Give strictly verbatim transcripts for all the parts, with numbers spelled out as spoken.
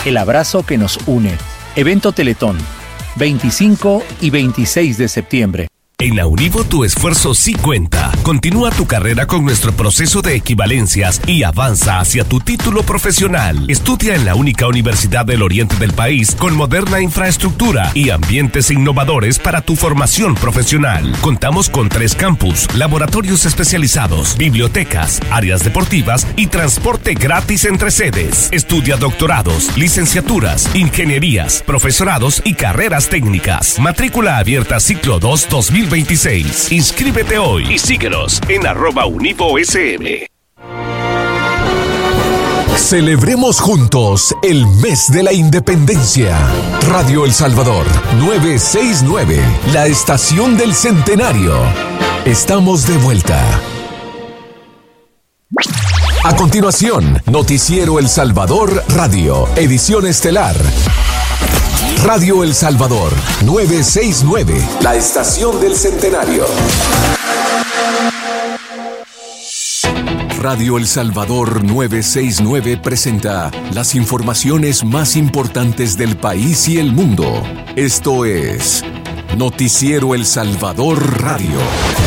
El abrazo que nos une. Evento Teletón, veinticinco y veintiséis de septiembre. En la Univo tu esfuerzo sí cuenta. Continúa tu carrera con nuestro proceso de equivalencias y avanza hacia tu título profesional. Estudia en la única universidad del oriente del país con moderna infraestructura y ambientes innovadores para tu formación profesional. Contamos con tres campus, laboratorios especializados, bibliotecas, áreas deportivas y transporte gratis entre sedes. Estudia doctorados, licenciaturas, ingenierías, profesorados y carreras técnicas. Matrícula abierta ciclo dos dos mil veintiséis. Inscríbete hoy y síguenos en arroba Univo S M. Celebremos juntos el mes de la independencia. Radio El Salvador novecientos sesenta y nueve, la estación del centenario. Estamos de vuelta. A continuación, Noticiero El Salvador Radio, edición estelar. Radio El Salvador novecientos sesenta y nueve, la estación del centenario. Radio El Salvador novecientos sesenta y nueve presenta las informaciones más importantes del país y el mundo. Esto es Noticiero El Salvador Radio.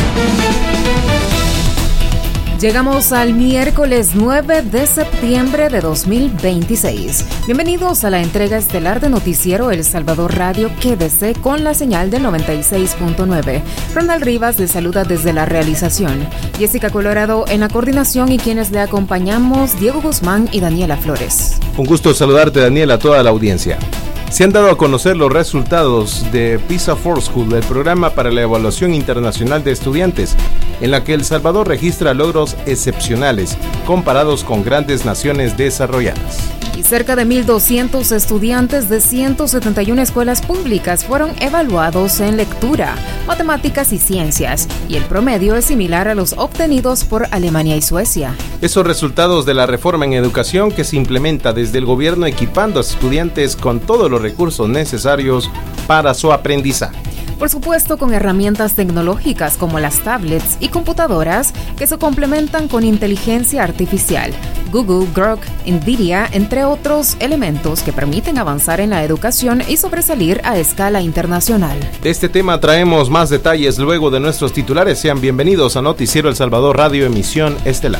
Llegamos al miércoles nueve de septiembre de dos mil veintiséis. Bienvenidos a la entrega estelar de Noticiero El Salvador Radio. Quédese con la señal del noventa y seis punto nueve. Ronald Rivas le saluda desde la realización. Jessica Colorado en la coordinación y quienes le acompañamos, Diego Guzmán y Daniela Flores. Un gusto saludarte, Daniela, a toda la audiencia. Se han dado a conocer los resultados de PISA for School, el programa para la evaluación internacional de estudiantes, en la que El Salvador registra logros excepcionales comparados con grandes naciones desarrolladas. Y cerca de mil doscientos estudiantes de ciento setenta y una escuelas públicas fueron evaluados en lectura, matemáticas y ciencias, y el promedio es similar a los obtenidos por Alemania y Suecia. Esos resultados de la reforma en educación que se implementa desde el gobierno equipando a estudiantes con todos los recursos necesarios para su aprendizaje. Por supuesto, con herramientas tecnológicas como las tablets y computadoras que se complementan con inteligencia artificial, Google, Grok, Nvidia, entre otros elementos que permiten avanzar en la educación y sobresalir a escala internacional. De este tema traemos más detalles luego de nuestros titulares. Sean bienvenidos a Noticiero El Salvador Radio, emisión estelar.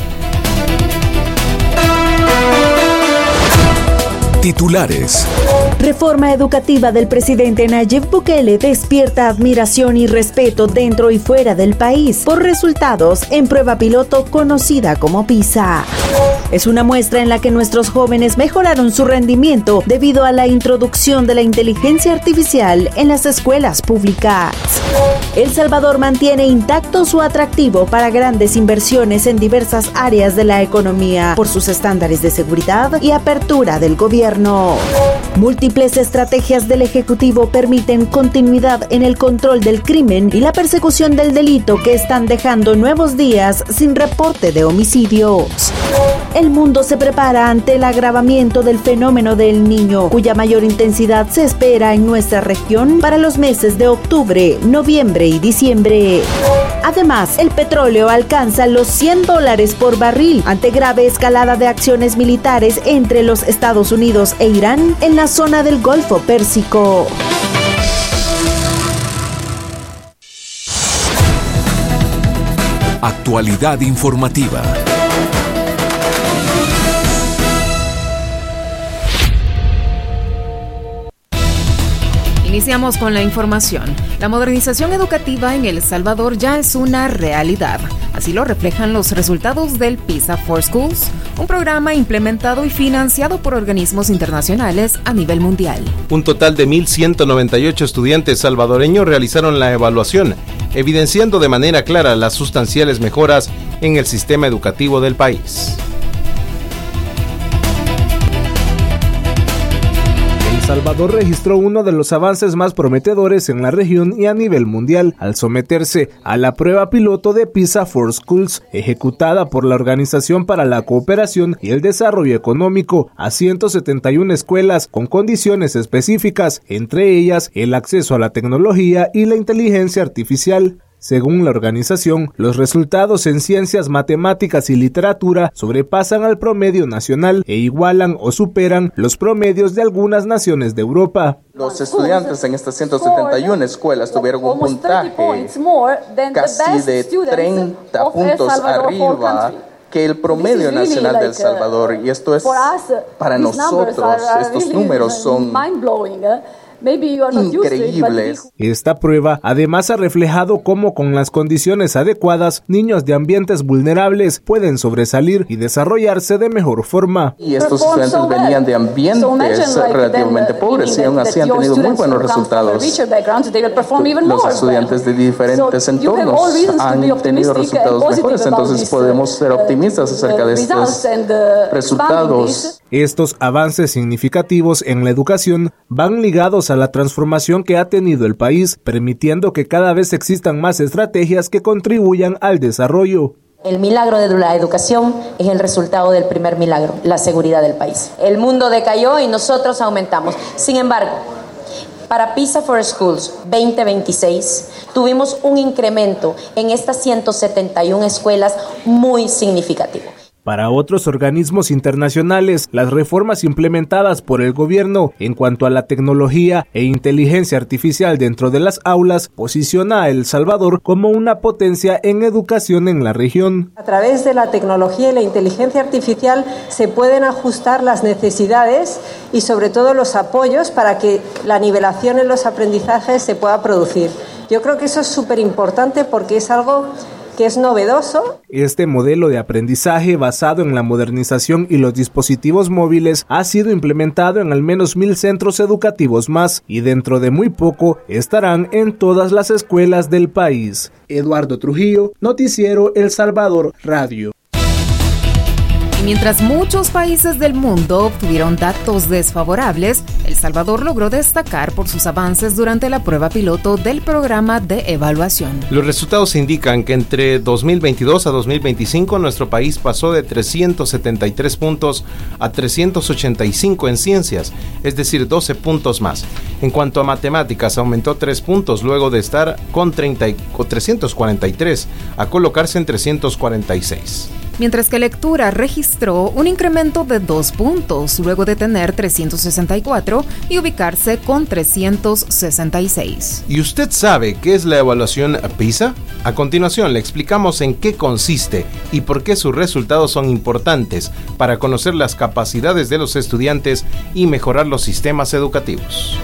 Titulares. Reforma educativa del presidente Nayib Bukele despierta admiración y respeto dentro y fuera del país por resultados en prueba piloto conocida como PISA. Es una muestra en la que nuestros jóvenes mejoraron su rendimiento debido a la introducción de la inteligencia artificial en las escuelas públicas. El Salvador mantiene intacto su atractivo para grandes inversiones en diversas áreas de la economía por sus estándares de seguridad y apertura del gobierno. Múltiples estrategias del Ejecutivo permiten continuidad en el control del crimen y la persecución del delito que están dejando nuevos días sin reporte de homicidios. El mundo se prepara ante el agravamiento del fenómeno del Niño, cuya mayor intensidad se espera en nuestra región para los meses de octubre, noviembre y diciembre. Además, el petróleo alcanza los cien dólares por barril ante grave escalada de acciones militares entre los Estados Unidos e Irán en la zona del Golfo Pérsico. Actualidad informativa. Iniciamos con la información. La modernización educativa en El Salvador ya es una realidad. Así lo reflejan los resultados del PISA for Schools, un programa implementado y financiado por organismos internacionales a nivel mundial. Un total de mil ciento noventa y ocho estudiantes salvadoreños realizaron la evaluación, evidenciando de manera clara las sustanciales mejoras en el sistema educativo del país. El Salvador registró uno de los avances más prometedores en la región y a nivel mundial al someterse a la prueba piloto de PISA for Schools, ejecutada por la Organización para la Cooperación y el Desarrollo Económico a ciento setenta y una escuelas con condiciones específicas, entre ellas el acceso a la tecnología y la inteligencia artificial. Según la organización, los resultados en ciencias, matemáticas y literatura sobrepasan al promedio nacional e igualan o superan los promedios de algunas naciones de Europa. Los estudiantes en estas ciento setenta y una escuelas tuvieron un puntaje casi de treinta puntos arriba que el promedio nacional de El Salvador, y esto es, para nosotros, estos números son increíbles. Esta prueba además ha reflejado cómo con las condiciones adecuadas, niños de ambientes vulnerables pueden sobresalir y desarrollarse de mejor forma. Y estos estudiantes venían de ambientes relativamente pobres y aún así han tenido muy buenos resultados. Los estudiantes de diferentes entornos han tenido resultados mejores, entonces podemos ser optimistas acerca de estos resultados. Estos avances significativos en la educación van ligados a la transformación que ha tenido el país, permitiendo que cada vez existan más estrategias que contribuyan al desarrollo. El milagro de la educación es el resultado del primer milagro, la seguridad del país. El mundo decayó y nosotros aumentamos. Sin embargo, para PISA for Schools veinte veintiséis tuvimos un incremento en estas ciento setenta y una escuelas muy significativo. Para otros organismos internacionales, las reformas implementadas por el gobierno en cuanto a la tecnología e inteligencia artificial dentro de las aulas posiciona a El Salvador como una potencia en educación en la región. A través de la tecnología y la inteligencia artificial se pueden ajustar las necesidades y sobre todo los apoyos para que la nivelación en los aprendizajes se pueda producir. Yo creo que eso es súper importante porque es algo que es novedoso. Este modelo de aprendizaje basado en la modernización y los dispositivos móviles ha sido implementado en al menos mil centros educativos más y dentro de muy poco estarán en todas las escuelas del país. Eduardo Trujillo, Noticiero El Salvador Radio. Mientras muchos países del mundo obtuvieron datos desfavorables, El Salvador logró destacar por sus avances durante la prueba piloto del programa de evaluación. Los resultados indican que entre dos mil veintidós a dos mil veinticinco nuestro país pasó de trescientos setenta y tres puntos a trescientos ochenta y cinco en ciencias, es decir, doce puntos más. En cuanto a matemáticas, aumentó tres puntos luego de estar con treinta, trescientos cuarenta y tres a colocarse en trescientos cuarenta y seis. Mientras que lectura registró un incremento de dos puntos, luego de tener trescientos sesenta y cuatro y ubicarse con trescientos sesenta y seis. ¿Y usted sabe qué es la evaluación PISA? A continuación le explicamos en qué consiste y por qué sus resultados son importantes para conocer las capacidades de los estudiantes y mejorar los sistemas educativos.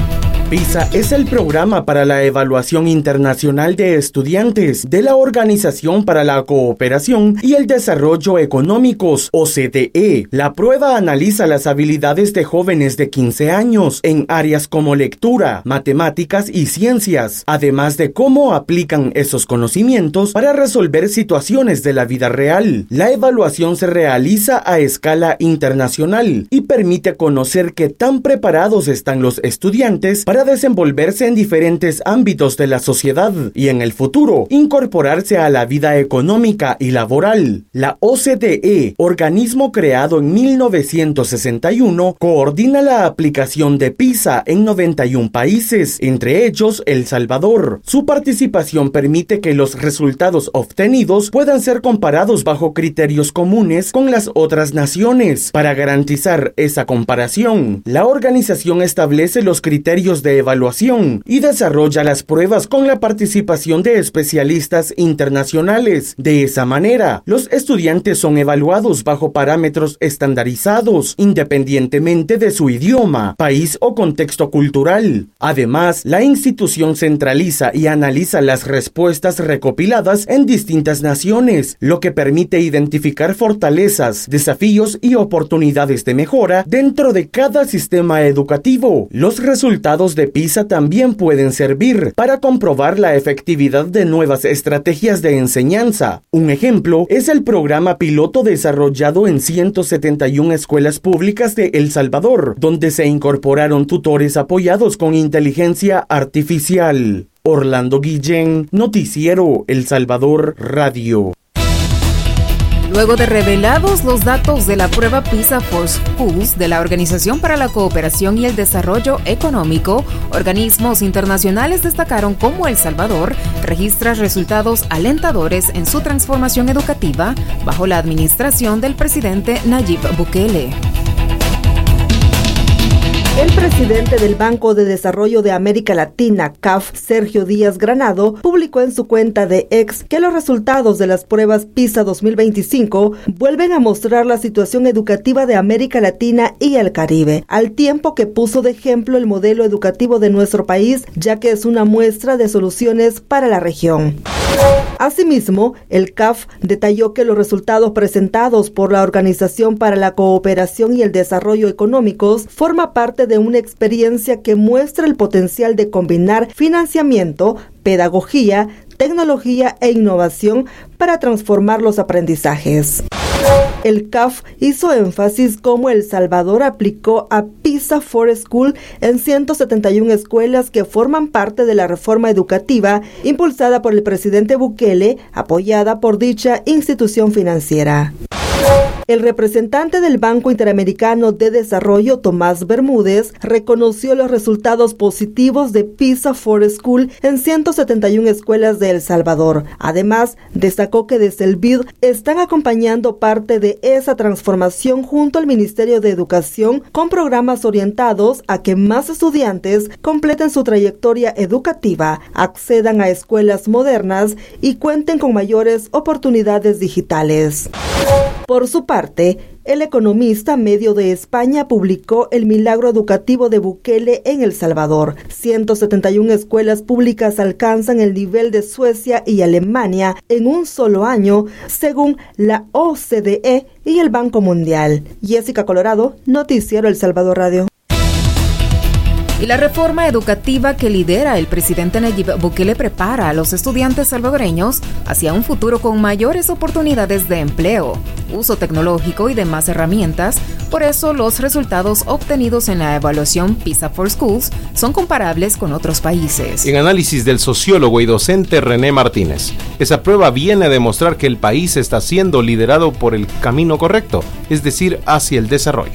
PISA es el programa para la evaluación internacional de estudiantes de la Organización para la Cooperación y el Desarrollo Económicos, O C D E. La prueba analiza las habilidades de jóvenes de quince años en áreas como lectura, matemáticas y ciencias, además de cómo aplican esos conocimientos para resolver situaciones de la vida real. La evaluación se realiza a escala internacional y permite conocer qué tan preparados están los estudiantes para desenvolverse en diferentes ámbitos de la sociedad y en el futuro incorporarse a la vida económica y laboral. La O C D E, organismo creado en mil novecientos sesenta y uno, coordina la aplicación de PISA en noventa y un países, entre ellos El Salvador. Su participación permite que los resultados obtenidos puedan ser comparados bajo criterios comunes con las otras naciones. Para garantizar esa comparación, la organización establece los criterios de evaluación y desarrolla las pruebas con la participación de especialistas internacionales. De esa manera, los estudiantes son evaluados bajo parámetros estandarizados, independientemente de su idioma, país o contexto cultural. Además, la institución centraliza y analiza las respuestas recopiladas en distintas naciones, lo que permite identificar fortalezas, desafíos y oportunidades de mejora dentro de cada sistema educativo. Los resultados de PISA también pueden servir para comprobar la efectividad de nuevas estrategias de enseñanza. Un ejemplo es el programa piloto desarrollado en ciento setenta y una escuelas públicas de El Salvador, donde se incorporaron tutores apoyados con inteligencia artificial. Orlando Guillén, Noticiero El Salvador Radio. Luego de revelados los datos de la prueba PISA for Schools de la Organización para la Cooperación y el Desarrollo Económico, organismos internacionales destacaron cómo El Salvador registra resultados alentadores en su transformación educativa bajo la administración del presidente Nayib Bukele. El presidente del Banco de Desarrollo de América Latina, C A F, Sergio Díaz Granado, publicó en su cuenta de X que los resultados de las pruebas PISA dos mil veinticinco vuelven a mostrar la situación educativa de América Latina y el Caribe, al tiempo que puso de ejemplo el modelo educativo de nuestro país, ya que es una muestra de soluciones para la región. Asimismo, el C A F detalló que los resultados presentados por la Organización para la Cooperación y el Desarrollo Económicos forma parte de una experiencia que muestra el potencial de combinar financiamiento, pedagogía, tecnología e innovación para transformar los aprendizajes. El C A F hizo énfasis cómo El Salvador aplicó a PISA for School en ciento setenta y una escuelas que forman parte de la reforma educativa impulsada por el presidente Bukele, apoyada por dicha institución financiera. El representante del Banco Interamericano de Desarrollo, Tomás Bermúdez, reconoció los resultados positivos de PISA for School en ciento setenta y una escuelas de El Salvador. Además, destacó que desde el B I D están acompañando parte de esa transformación junto al Ministerio de Educación con programas orientados a que más estudiantes completen su trayectoria educativa, accedan a escuelas modernas y cuenten con mayores oportunidades digitales. Por su parte, el economista Medio de España publicó el milagro educativo de Bukele en El Salvador. ciento setenta y una escuelas públicas alcanzan el nivel de Suecia y Alemania en un solo año, según la O C D E y el Banco Mundial. Jessica Colorado, Noticiero El Salvador Radio. Y la reforma educativa que lidera el presidente Nayib Bukele prepara a los estudiantes salvadoreños hacia un futuro con mayores oportunidades de empleo, uso tecnológico y demás herramientas. Por eso, los resultados obtenidos en la evaluación PISA for Schools son comparables con otros países. En análisis del sociólogo y docente René Martínez, esa prueba viene a demostrar que el país está siendo liderado por el camino correcto, es decir, hacia el desarrollo.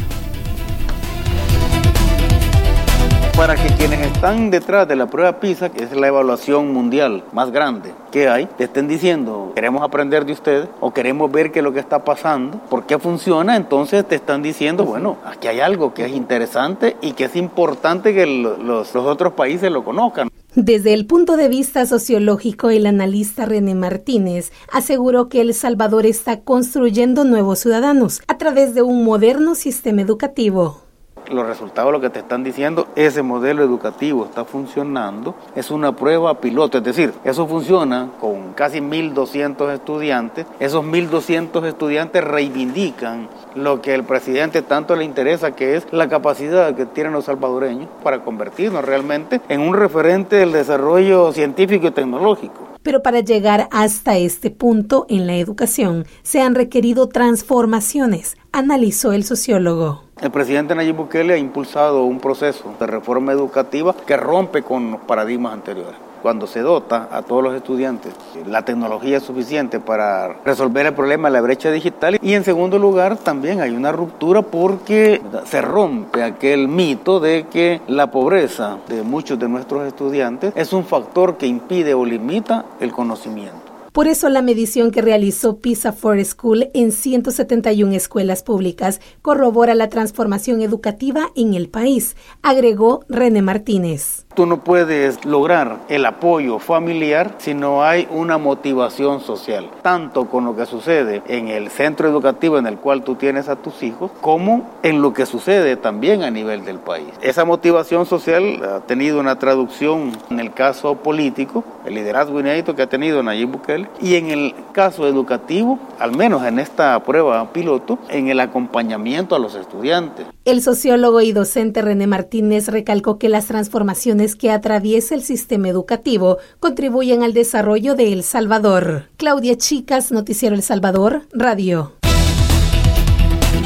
Para que quienes están detrás de la prueba PISA, que es la evaluación mundial más grande que hay, te estén diciendo, queremos aprender de ustedes o queremos ver qué es lo que está pasando, por qué funciona, entonces te están diciendo, bueno, aquí hay algo que es interesante y que es importante que los, los otros países lo conozcan. Desde el punto de vista sociológico, el analista René Martínez aseguró que El Salvador está construyendo nuevos ciudadanos a través de un moderno sistema educativo. Los resultados, lo que te están diciendo, ese modelo educativo está funcionando, es una prueba piloto, es decir, eso funciona con casi mil doscientos estudiantes, esos mil doscientos estudiantes reivindican lo que al presidente tanto le interesa, que es la capacidad que tienen los salvadoreños para convertirnos realmente en un referente del desarrollo científico y tecnológico. Pero para llegar hasta este punto en la educación, se han requerido transformaciones, analizó el sociólogo. El presidente Nayib Bukele ha impulsado un proceso de reforma educativa que rompe con los paradigmas anteriores. Cuando se dota a todos los estudiantes la tecnología suficiente para resolver el problema de la brecha digital, y en segundo lugar también hay una ruptura porque se rompe aquel mito de que la pobreza de muchos de nuestros estudiantes es un factor que impide o limita el conocimiento. Por eso la medición que realizó PISA for School en ciento setenta y una escuelas públicas corrobora la transformación educativa en el país, agregó René Martínez. Tú no puedes lograr el apoyo familiar si no hay una motivación social, tanto con lo que sucede en el centro educativo en el cual tú tienes a tus hijos, como en lo que sucede también a nivel del país. Esa motivación social ha tenido una traducción en el caso político, el liderazgo inédito que ha tenido Nayib Bukele, y en el caso educativo, al menos en esta prueba piloto, en el acompañamiento a los estudiantes. El sociólogo y docente René Martínez recalcó que las transformaciones que atraviesa el sistema educativo contribuyen al desarrollo de El Salvador. Claudia Chicas, Noticiero El Salvador, Radio. Mientras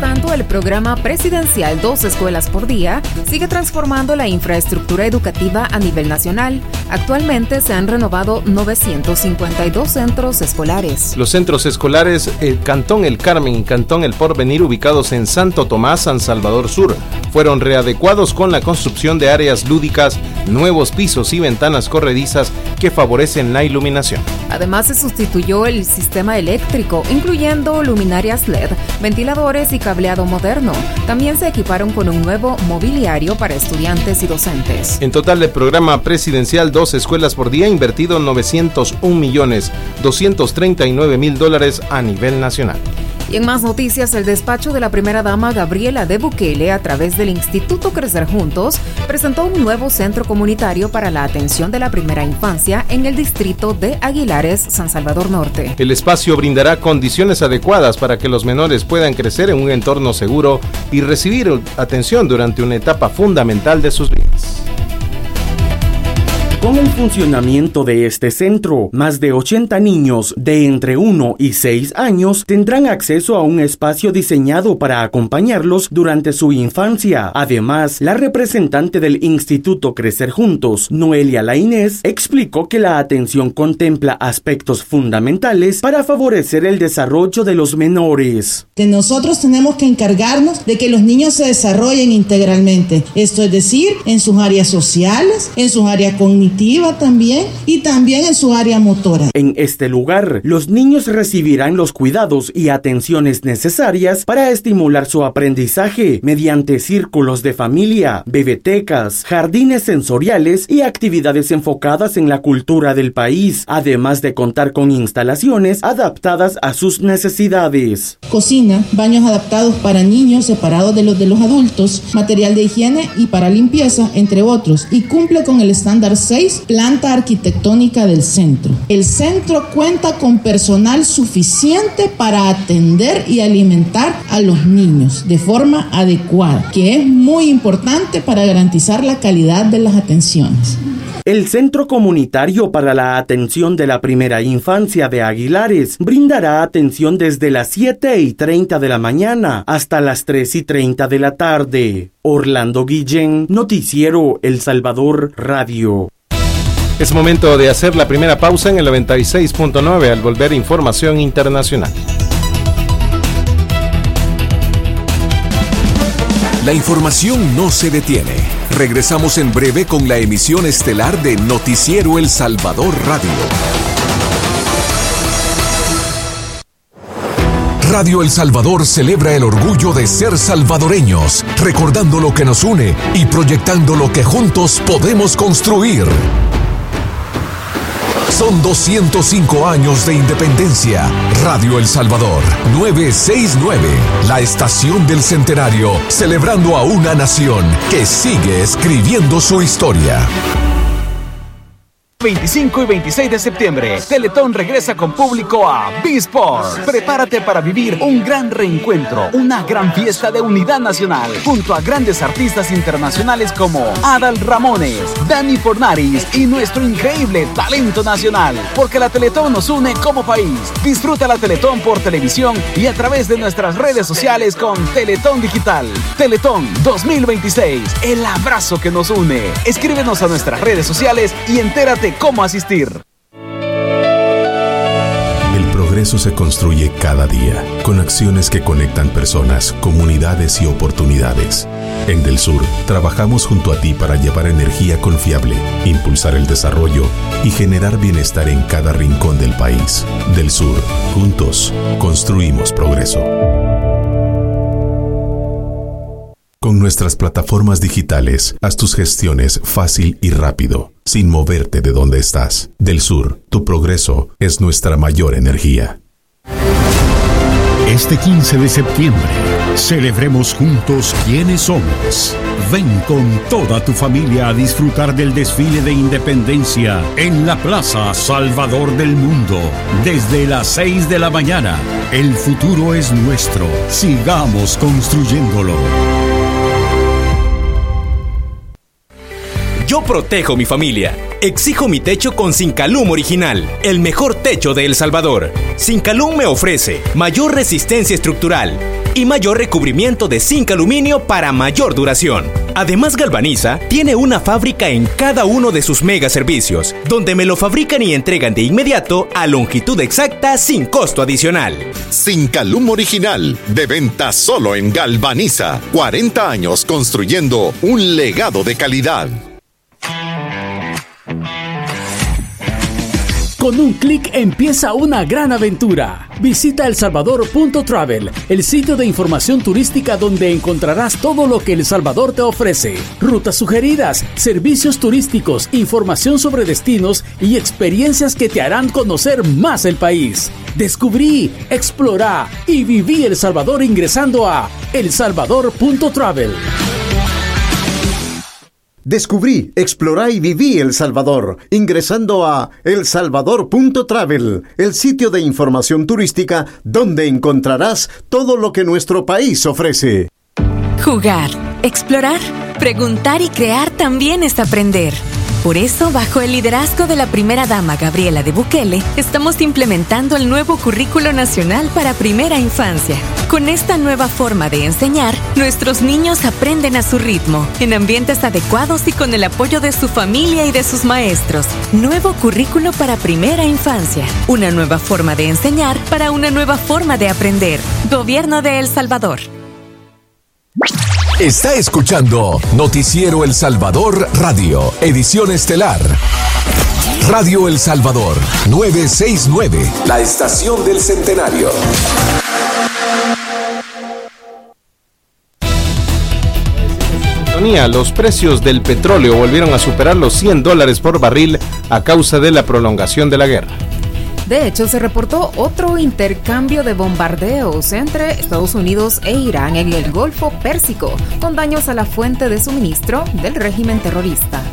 tanto, el programa presidencial Dos Escuelas por Día sigue transformando la infraestructura educativa a nivel nacional. Actualmente se han renovado novecientos cincuenta y dos centros escolares. Los centros escolares el Cantón El Carmen y Cantón El Porvenir, ubicados en Santo Tomás, San Salvador Sur, fueron readecuados con la construcción de áreas lúdicas, nuevos pisos y ventanas corredizas que favorecen la iluminación. Además, se sustituyó el sistema eléctrico, incluyendo luminarias L E D, ventiladores y cableado moderno. También se equiparon con un nuevo mobiliario para estudiantes y docentes. En total, el programa presidencial Dos Escuelas por Día ha invertido novecientos un millones doscientos treinta y nueve mil dólares a nivel nacional. Y en más noticias, el despacho de la primera dama Gabriela de Bukele, a través del Instituto Crecer Juntos, presentó un nuevo centro comunitario para la atención de la primera infancia en el distrito de Aguilares, San Salvador Norte. El espacio brindará condiciones adecuadas para que los menores puedan crecer en un entorno seguro y recibir atención durante una etapa fundamental de sus vidas. Con el funcionamiento de este centro, más de ochenta niños de entre uno y seis años tendrán acceso a un espacio diseñado para acompañarlos durante su infancia. Además, la representante del Instituto Crecer Juntos, Noelia Lainez, explicó que la atención contempla aspectos fundamentales para favorecer el desarrollo de los menores. Que nosotros tenemos que encargarnos de que los niños se desarrollen integralmente, esto es decir, en sus áreas sociales, en sus áreas cognitivas, también y también en su área motora. En este lugar, los niños recibirán los cuidados y atenciones necesarias para estimular su aprendizaje mediante círculos de familia, bebetecas, jardines sensoriales y actividades enfocadas en la cultura del país, además de contar con instalaciones adaptadas a sus necesidades. Cocina, baños adaptados para niños separados de los de los adultos, material de higiene y para limpieza, entre otros, y cumple con el estándar seis, planta arquitectónica del centro. El centro cuenta con personal suficiente para atender y alimentar a los niños de forma adecuada, que es muy importante para garantizar la calidad de las atenciones. El Centro Comunitario para la Atención de la Primera Infancia de Aguilares brindará atención desde las siete y treinta de la mañana hasta las tres y treinta de la tarde. Orlando Guillén, Noticiero El Salvador Radio. Es momento de hacer la primera pausa en el noventa y seis punto nueve. Al volver, información internacional. La información no se detiene. Regresamos en breve con la emisión estelar de Noticiero El Salvador Radio. Radio El Salvador celebra el orgullo de ser salvadoreños, recordando lo que nos une y proyectando lo que juntos podemos construir. Son doscientos cinco años de independencia. Radio El Salvador, novecientos sesenta y nueve, la estación del centenario, celebrando a una nación que sigue escribiendo su historia. veinticinco y veintiséis de septiembre, Teletón regresa con público a B-Sport. Prepárate para vivir un gran reencuentro, una gran fiesta de unidad nacional, junto a grandes artistas internacionales como Adal Ramones, Dani Fornaris y nuestro increíble talento nacional, porque la Teletón nos une como país. Disfruta la Teletón por televisión y a través de nuestras redes sociales con Teletón Digital. Teletón dos mil veintiséis, el abrazo que nos une. Escríbenos a nuestras redes sociales y entérate cómo asistir. El progreso se construye cada día, con acciones que conectan personas, comunidades y oportunidades. En Del Sur, trabajamos junto a ti para llevar energía confiable, impulsar el desarrollo y generar bienestar en cada rincón del país. Del Sur, juntos, construimos progreso. Con nuestras plataformas digitales, haz tus gestiones fácil y rápido, sin moverte de donde estás. Del Sur, tu progreso es nuestra mayor energía. Este quince de septiembre, celebremos juntos quiénes somos. Ven con toda tu familia a disfrutar del desfile de independencia en la Plaza Salvador del Mundo. Desde las seis de la mañana, el futuro es nuestro. Sigamos construyéndolo. Yo protejo mi familia. Exijo mi techo con Sincalum Original, el mejor techo de El Salvador. Sincalum me ofrece mayor resistencia estructural y mayor recubrimiento de zinc aluminio para mayor duración. Además, Galvaniza tiene una fábrica en cada uno de sus mega servicios, donde me lo fabrican y entregan de inmediato a longitud exacta sin costo adicional. Sincalum Original, de venta solo en Galvaniza. cuarenta años construyendo un legado de calidad. Con un clic empieza una gran aventura. Visita el salvador punto travel, el sitio de información turística donde encontrarás todo lo que El Salvador te ofrece. Rutas sugeridas, servicios turísticos, información sobre destinos y experiencias que te harán conocer más el país. Descubrí, explorá y viví El Salvador ingresando a el salvador punto travel. Descubrí, explorá y viví El Salvador, ingresando a el salvador punto travel, el sitio de información turística donde encontrarás todo lo que nuestro país ofrece. Jugar, explorar, preguntar y crear también es aprender. Por eso, bajo el liderazgo de la primera dama Gabriela de Bukele, estamos implementando el nuevo Currículo Nacional para Primera Infancia. Con esta nueva forma de enseñar, nuestros niños aprenden a su ritmo, en ambientes adecuados y con el apoyo de su familia y de sus maestros. Nuevo Currículo para Primera Infancia. Una nueva forma de enseñar para una nueva forma de aprender. Gobierno de El Salvador. Está escuchando Noticiero El Salvador Radio, edición estelar. Radio El Salvador, novecientos sesenta y nueve, la estación del centenario. Los precios del petróleo volvieron a superar los cien dólares por barril a causa de la prolongación de la guerra. De hecho, se reportó otro intercambio de bombardeos entre Estados Unidos e Irán en el Golfo Pérsico, con daños a la fuente de suministro del régimen terrorista.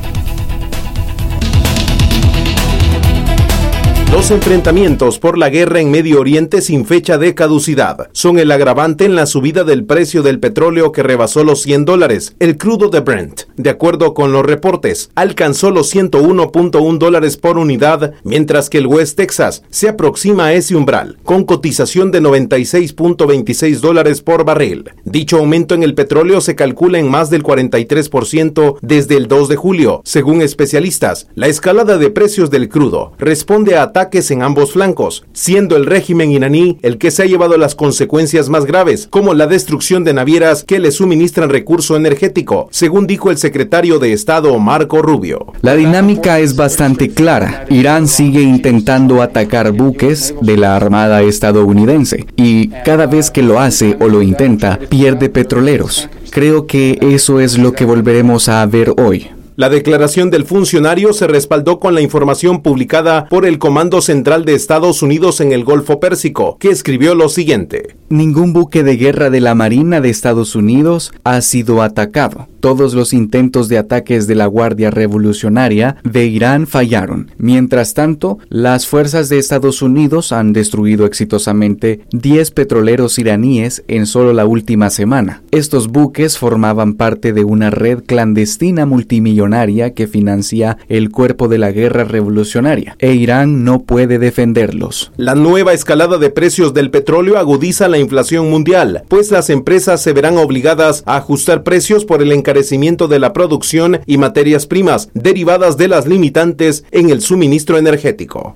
Los enfrentamientos por la guerra en Medio Oriente sin fecha de caducidad son el agravante en la subida del precio del petróleo que rebasó los cien dólares. El crudo de Brent, de acuerdo con los reportes, alcanzó los ciento uno punto uno dólares por unidad, mientras que el West Texas se aproxima a ese umbral, con cotización de noventa y seis punto veintiséis dólares por barril. Dicho aumento en el petróleo se calcula en más del cuarenta y tres por ciento desde el dos de julio. Según especialistas, la escalada de precios del crudo responde a ataques en ambos flancos, siendo el régimen iraní el que se ha llevado las consecuencias más graves, como la destrucción de navieras que le suministran recurso energético, según dijo el secretario de Estado Marco Rubio. La dinámica es bastante clara. Irán sigue intentando atacar buques de la Armada estadounidense y cada vez que lo hace o lo intenta, pierde petroleros. Creo que eso es lo que volveremos a ver hoy. La declaración del funcionario se respaldó con la información publicada por el Comando Central de Estados Unidos en el Golfo Pérsico, que escribió lo siguiente. Ningún buque de guerra de la Marina de Estados Unidos ha sido atacado. Todos los intentos de ataques de la Guardia Revolucionaria de Irán fallaron. Mientras tanto, las fuerzas de Estados Unidos han destruido exitosamente diez petroleros iraníes en solo la última semana. Estos buques formaban parte de una red clandestina multimillonaria que financia el cuerpo de la guerra revolucionaria, e Irán no puede defenderlos. La nueva escalada de precios del petróleo agudiza la inflación mundial, pues las empresas se verán obligadas a ajustar precios por el encarecimiento de la producción y materias primas derivadas de las limitantes en el suministro energético.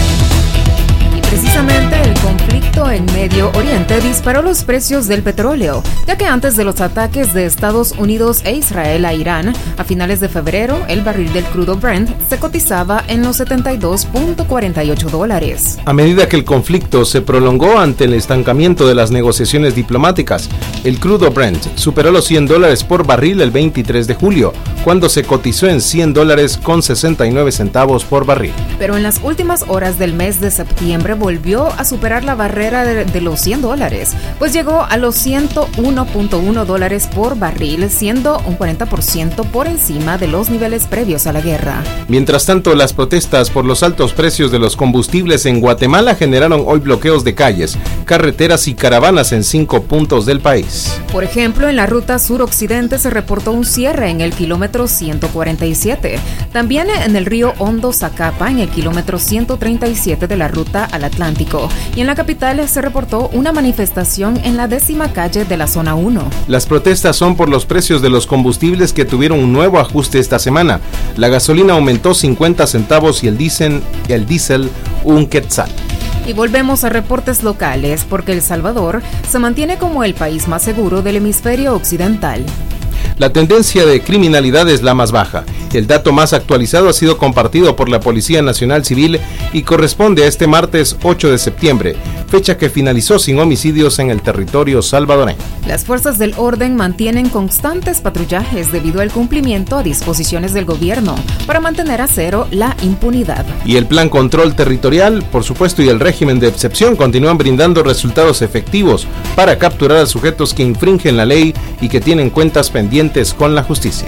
Precisamente el conflicto en Medio Oriente disparó los precios del petróleo, ya que antes de los ataques de Estados Unidos e Israel a Irán, a finales de febrero, el barril del crudo Brent se cotizaba en los setenta y dos punto cuarenta y ocho dólares. A medida que el conflicto se prolongó ante el estancamiento de las negociaciones diplomáticas, el crudo Brent superó los cien dólares por barril el veintitrés de julio, cuando se cotizó en cien dólares con sesenta y nueve centavos por barril. Pero en las últimas horas del mes de septiembre volvió a superar la barrera de, de los cien dólares, pues llegó a los ciento uno punto uno dólares por barril, siendo un cuarenta por ciento por encima de los niveles previos a la guerra. Mientras tanto, las protestas por los altos precios de los combustibles en Guatemala generaron hoy bloqueos de calles, carreteras y caravanas en cinco puntos del país. Por ejemplo, en la ruta sur-occidente se reportó un cierre en el kilómetro kilómetro ciento cuarenta y siete. También en el río Hondo Zacapa, en el kilómetro ciento treinta y siete de la ruta al Atlántico. Y en la capital se reportó una manifestación en la décima calle de la zona uno. Las protestas son por los precios de los combustibles que tuvieron un nuevo ajuste esta semana. La gasolina aumentó cincuenta centavos y el diésel, el diésel un quetzal. Y volvemos a reportes locales porque El Salvador se mantiene como el país más seguro del hemisferio occidental. La tendencia de criminalidad es la más baja. El dato más actualizado ha sido compartido por la Policía Nacional Civil y corresponde a este martes ocho de septiembre, fecha que finalizó sin homicidios en el territorio salvadoreño. Las fuerzas del orden mantienen constantes patrullajes debido al cumplimiento a disposiciones del gobierno para mantener a cero la impunidad. Y el Plan Control Territorial, por supuesto, y el régimen de excepción continúan brindando resultados efectivos para capturar a sujetos que infringen la ley y que tienen cuentas pendientes con la justicia.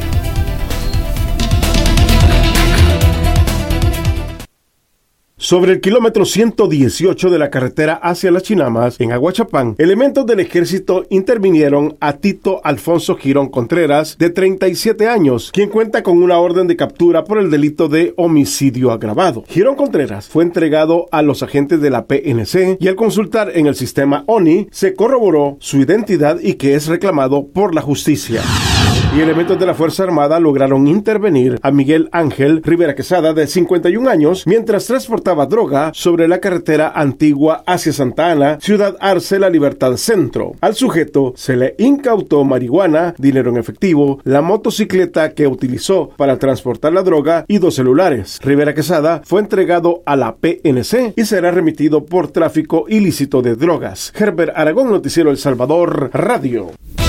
Sobre el kilómetro ciento dieciocho de la carretera hacia Las Chinamas, en Aguachapán, elementos del ejército intervinieron a Tito Alfonso Girón Contreras, de treinta y siete años, quien cuenta con una orden de captura por el delito de homicidio agravado. Girón Contreras fue entregado a los agentes de la P N C y al consultar en el sistema O N I, se corroboró su identidad y que es reclamado por la justicia. Y elementos de la Fuerza Armada lograron intervenir a Miguel Ángel Rivera Quesada, de cincuenta y un años, mientras transportaba droga sobre la carretera antigua hacia Santa Ana, Ciudad Arce, La Libertad Centro. Al sujeto se le incautó marihuana, dinero en efectivo, la motocicleta que utilizó para transportar la droga y dos celulares. Rivera Quesada fue entregado a la P N C y será remitido por tráfico ilícito de drogas. Herbert Aragón, Noticiero El Salvador Radio.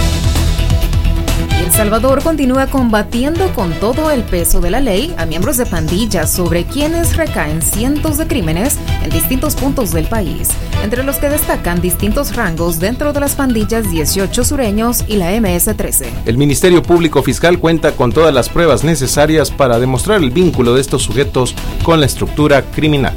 El Salvador continúa combatiendo con todo el peso de la ley a miembros de pandillas sobre quienes recaen cientos de crímenes en distintos puntos del país, entre los que destacan distintos rangos dentro de las pandillas dieciocho sureños y la M S trece. El Ministerio Público Fiscal cuenta con todas las pruebas necesarias para demostrar el vínculo de estos sujetos con la estructura criminal.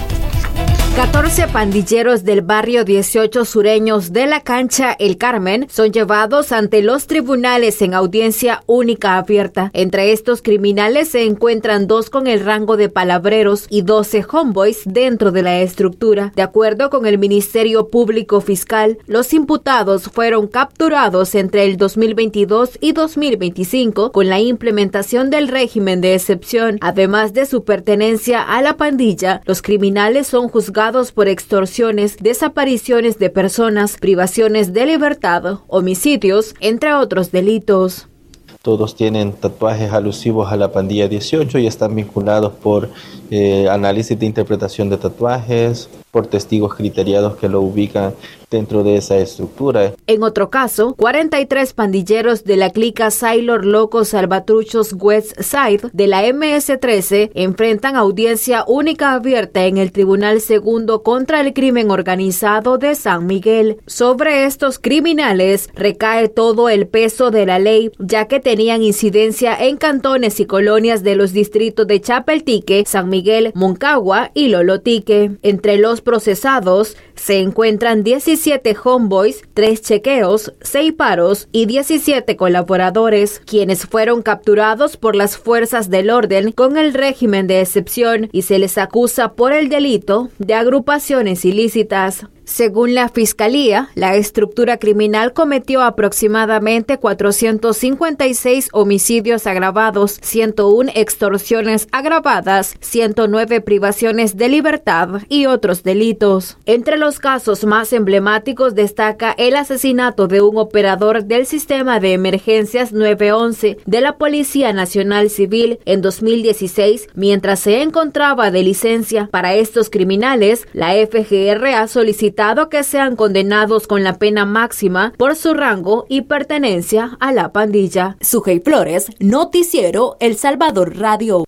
catorce pandilleros del barrio dieciocho sureños de la cancha El Carmen son llevados ante los tribunales en audiencia única abierta. Entre estos criminales se encuentran dos con el rango de palabreros y doce homeboys dentro de la estructura. De acuerdo con el Ministerio Público Fiscal, los imputados fueron capturados entre el dos mil veintidós y dos mil veinticinco con la implementación del régimen de excepción. Además de su pertenencia a la pandilla, los criminales son juzgados por extorsiones, desapariciones de personas, privaciones de libertad, homicidios, entre otros delitos. Todos tienen tatuajes alusivos a la pandilla dieciocho y están vinculados por eh, análisis de interpretación de tatuajes, por testigos criteriados que lo ubican dentro de esa estructura. En otro caso, cuarenta y tres pandilleros de la clica Sailor Loco Salvatruchos West Side de la M S trece enfrentan audiencia única abierta en el Tribunal Segundo contra el Crimen Organizado de San Miguel. Sobre estos criminales recae todo el peso de la ley, ya que tenían incidencia en cantones y colonias de los distritos de Chapeltique, San Miguel, Moncagua y Lolotique. Entre los procesados se encuentran diecisiete homeboys, tres chequeos, seis paros y diecisiete colaboradores, quienes fueron capturados por las fuerzas del orden con el régimen de excepción y se les acusa por el delito de agrupaciones ilícitas. Según la Fiscalía, la estructura criminal cometió aproximadamente cuatrocientos cincuenta y seis homicidios agravados, ciento uno extorsiones agravadas, ciento nueve privaciones de libertad y otros delitos. Entre los casos más emblemáticos destaca el asesinato de un operador del sistema de emergencias nueve once de la Policía Nacional Civil en dos mil dieciséis, mientras se encontraba de licencia. Para estos criminales, la F G R ha solicitado que sean condenados con la pena máxima por su rango y pertenencia a la pandilla. Sujei Flores, Noticiero El Salvador Radio.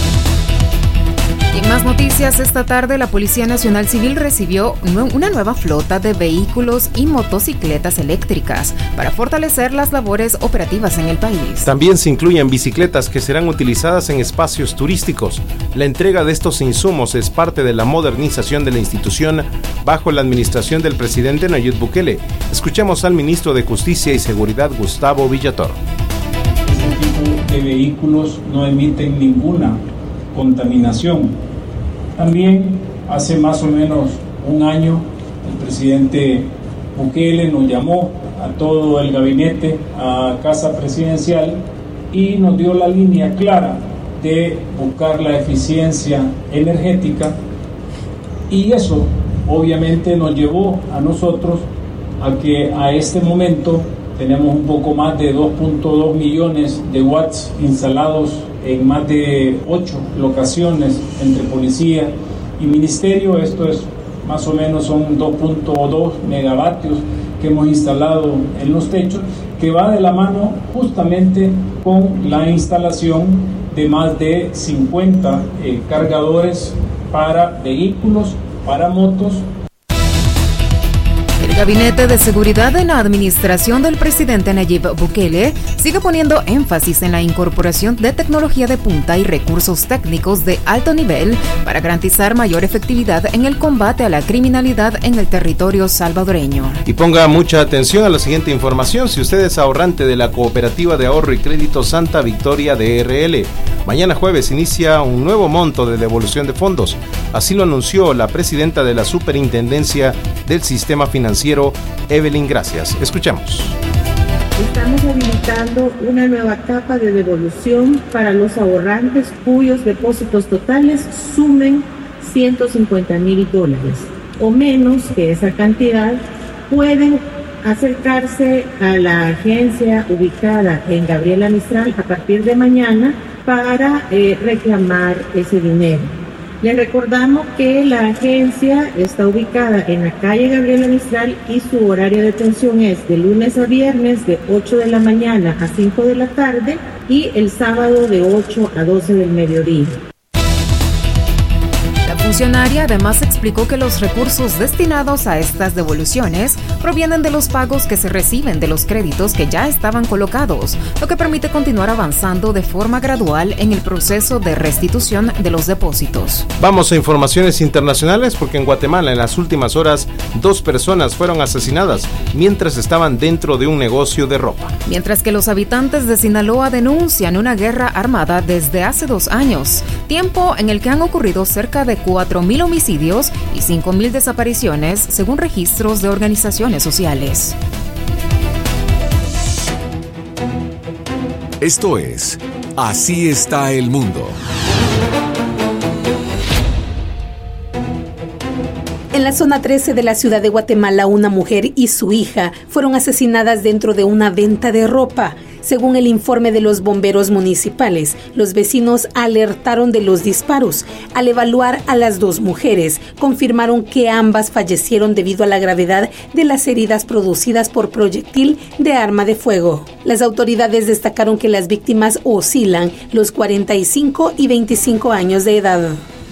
En más noticias, esta tarde la Policía Nacional Civil recibió una nueva flota de vehículos y motocicletas eléctricas para fortalecer las labores operativas en el país. También se incluyen bicicletas que serán utilizadas en espacios turísticos. La entrega de estos insumos es parte de la modernización de la institución bajo la administración del presidente Nayib Bukele. Escuchemos al ministro de Justicia y Seguridad, Gustavo Villator. Es un tipo de vehículos no emiten ninguna contaminación. También hace más o menos un año el presidente Bukele nos llamó a todo el gabinete a Casa Presidencial y nos dio la línea clara de buscar la eficiencia energética, y eso obviamente nos llevó a nosotros a que a este momento tenemos un poco más de dos punto dos millones de watts instalados en más de ocho locaciones entre policía y ministerio. Esto es más o menos son dos punto dos megavatios que hemos instalado en los techos, que va de la mano justamente con la instalación de más de cincuenta eh, cargadores para vehículos, para motos. El Gabinete de Seguridad en la administración del presidente Nayib Bukele sigue poniendo énfasis en la incorporación de tecnología de punta y recursos técnicos de alto nivel para garantizar mayor efectividad en el combate a la criminalidad en el territorio salvadoreño. Y ponga mucha atención a la siguiente información. Si usted es ahorrante de la Cooperativa de Ahorro y Crédito Santa Victoria D R L, mañana jueves inicia un nuevo monto de devolución de fondos. Así lo anunció la presidenta de la Superintendencia del Sistema Financiero, Evelyn Gracias. Escuchemos. Estamos habilitando una nueva etapa de devolución para los ahorrantes cuyos depósitos totales sumen ciento cincuenta mil dólares o menos que esa cantidad. Pueden acercarse a la agencia ubicada en Gabriela Mistral a partir de mañana para eh, reclamar ese dinero. Les recordamos que la agencia está ubicada en la calle Gabriela Mistral y su horario de atención es de lunes a viernes de ocho de la mañana a cinco de la tarde y el sábado de ocho a doce del mediodía. La funcionaria además explicó que los recursos destinados a estas devoluciones provienen de los pagos que se reciben de los créditos que ya estaban colocados, lo que permite continuar avanzando de forma gradual en el proceso de restitución de los depósitos. Vamos a informaciones internacionales, porque en Guatemala en las últimas horas dos personas fueron asesinadas mientras estaban dentro de un negocio de ropa. Mientras que los habitantes de Sinaloa denuncian una guerra armada desde hace dos años, tiempo en el que han ocurrido cerca de cuatro mil homicidios y cinco mil desapariciones, según registros de organizaciones sociales. Esto es Así está el mundo. En la zona trece de la ciudad de Guatemala, una mujer y su hija fueron asesinadas dentro de una venta de ropa. Según el informe de los bomberos municipales, los vecinos alertaron de los disparos. Al evaluar a las dos mujeres, confirmaron que ambas fallecieron debido a la gravedad de las heridas producidas por proyectil de arma de fuego. Las autoridades destacaron que las víctimas oscilan los cuarenta y cinco y veinticinco años de edad.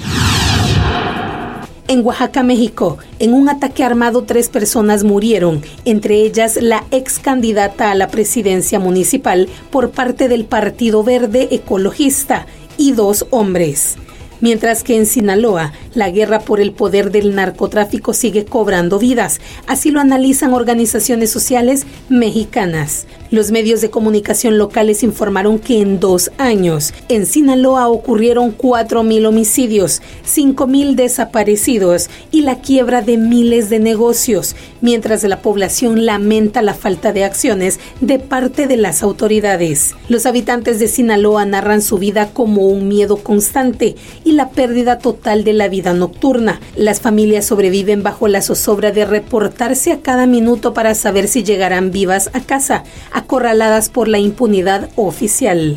En Oaxaca, México, en un ataque armado, tres personas murieron, entre ellas la ex candidata a la presidencia municipal por parte del Partido Verde Ecologista y dos hombres. Mientras que en Sinaloa, la guerra por el poder del narcotráfico sigue cobrando vidas. Así lo analizan organizaciones sociales mexicanas. Los medios de comunicación locales informaron que en dos años, en Sinaloa ocurrieron cuatro mil homicidios, cinco mil desaparecidos y la quiebra de miles de negocios, mientras la población lamenta la falta de acciones de parte de las autoridades. Los habitantes de Sinaloa narran su vida como un miedo constante y la pérdida total de la vida nocturna. Las familias sobreviven bajo la zozobra de reportarse a cada minuto para saber si llegarán vivas a casa, acorraladas por la impunidad oficial.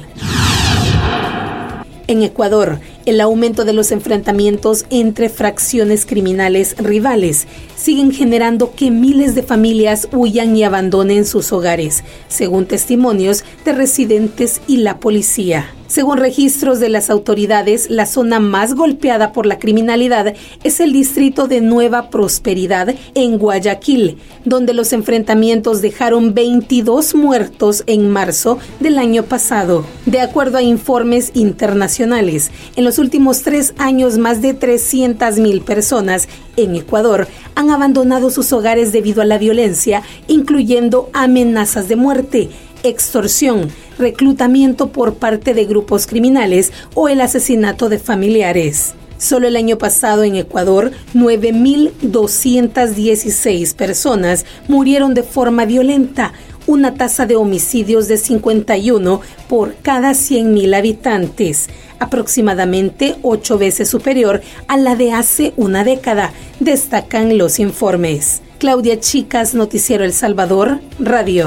En Ecuador, el aumento de los enfrentamientos entre fracciones criminales rivales siguen generando que miles de familias huyan y abandonen sus hogares, según testimonios de residentes y la policía. Según registros de las autoridades, la zona más golpeada por la criminalidad es el distrito de Nueva Prosperidad en Guayaquil, donde los enfrentamientos dejaron veintidós muertos en marzo del año pasado. De acuerdo a informes internacionales, en los últimos tres años más de trescientas mil personas en Ecuador han abandonado sus hogares debido a la violencia, incluyendo amenazas de muerte. extorsión, reclutamiento por parte de grupos criminales o el asesinato de familiares. Solo el año pasado en Ecuador, nueve mil doscientas dieciséis personas murieron de forma violenta, una tasa de homicidios de cincuenta y uno por cada cien mil habitantes, aproximadamente ocho veces superior a la de hace una década, destacan los informes. Claudia Chicas, Noticiero El Salvador, Radio.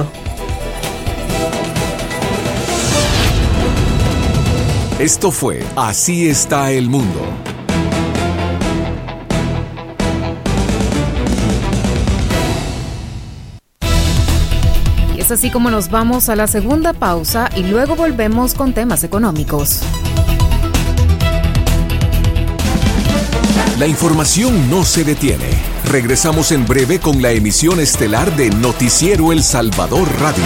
Esto fue Así está el mundo. Es así como nos vamos a la segunda pausa y luego volvemos con temas económicos. La información no se detiene. Regresamos en breve con la emisión estelar de Noticiero El Salvador Radio.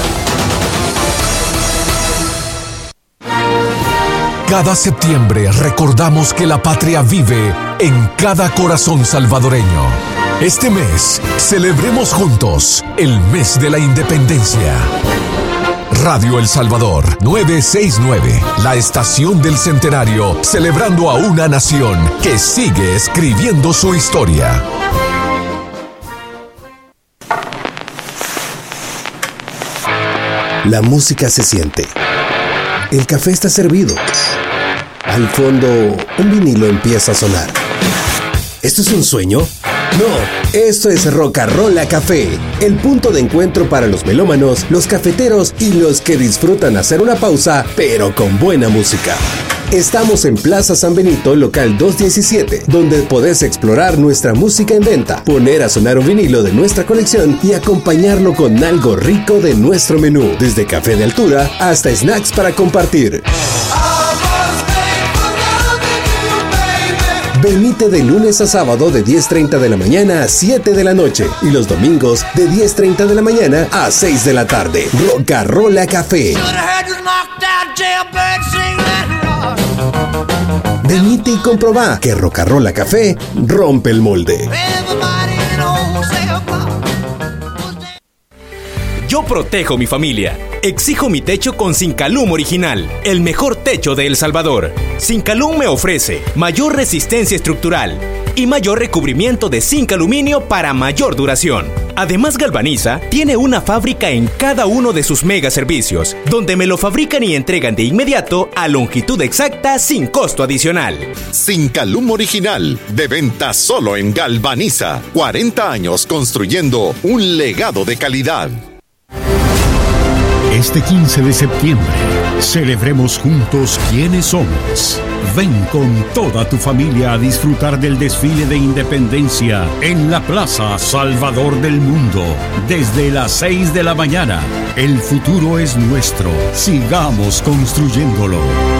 Cada septiembre recordamos que la patria vive en cada corazón salvadoreño. Este mes, celebremos juntos el mes de la independencia. Radio El Salvador novecientos sesenta y nueve, la estación del centenario, celebrando a una nación que sigue escribiendo su historia. La música se siente. El café está servido. Al fondo, un vinilo empieza a sonar. ¿Esto es un sueño? No, esto es Rocarola Café, el punto de encuentro para los melómanos, los cafeteros y los que disfrutan hacer una pausa, pero con buena música. Estamos en Plaza San Benito, local doscientos diecisiete, donde podés explorar nuestra música en venta, poner a sonar un vinilo de nuestra colección y acompañarlo con algo rico de nuestro menú, desde café de altura hasta snacks para compartir. Venite de lunes a sábado de diez treinta de la mañana a siete de la noche y los domingos de diez treinta de la mañana a seis de la tarde. Rocarola Café. Venite y comprobá que Rocarola Café rompe el molde. Yo protejo mi familia. Exijo mi techo con Sincalum Original, el mejor techo de El Salvador. Sincalum me ofrece mayor resistencia estructural y mayor recubrimiento de zinc aluminio para mayor duración. Además, Galvaniza tiene una fábrica en cada uno de sus mega servicios, donde me lo fabrican y entregan de inmediato a longitud exacta sin costo adicional. Sincalum Original, de venta solo en Galvaniza. cuarenta años construyendo un legado de calidad. Este quince de septiembre, celebremos juntos quiénes somos. Ven con toda tu familia a disfrutar del desfile de independencia en la Plaza Salvador del Mundo, desde las seis de la mañana. El futuro es nuestro. Sigamos construyéndolo.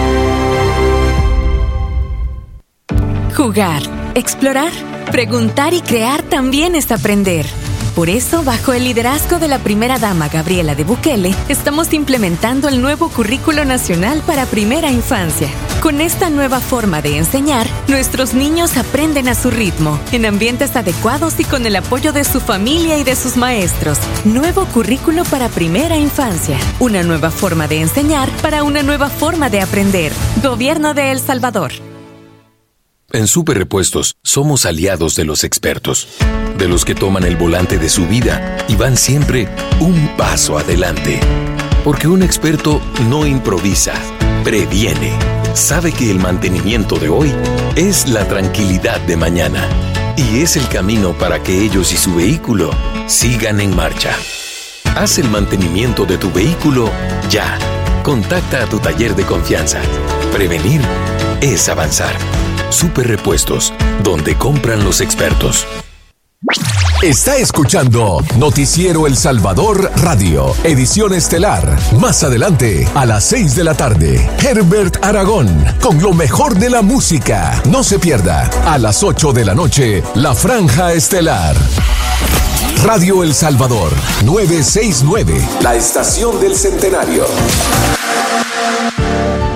Jugar, explorar, preguntar y crear también es aprender. Por eso, bajo el liderazgo de la primera dama Gabriela de Bukele, estamos implementando el nuevo Currículo Nacional para Primera Infancia. Con esta nueva forma de enseñar, nuestros niños aprenden a su ritmo, en ambientes adecuados y con el apoyo de su familia y de sus maestros. Nuevo Currículo para Primera Infancia. Una nueva forma de enseñar para una nueva forma de aprender. Gobierno de El Salvador. En Super Repuestos somos aliados de los expertos, de los que toman el volante de su vida y van siempre un paso adelante. Porque un experto no improvisa, previene. Sabe que el mantenimiento de hoy es la tranquilidad de mañana y es el camino para que ellos y su vehículo sigan en marcha. Haz el mantenimiento de tu vehículo ya. Contacta a tu taller de confianza. Prevenir es avanzar. Super Repuestos, donde compran los expertos. Está escuchando Noticiero El Salvador Radio, edición estelar. Más adelante, a las seis de la tarde, Herbert Aragón, con lo mejor de la música. No se pierda, a las ocho de la noche, la franja estelar. Radio El Salvador, novecientos sesenta y nueve, la estación del centenario. Radio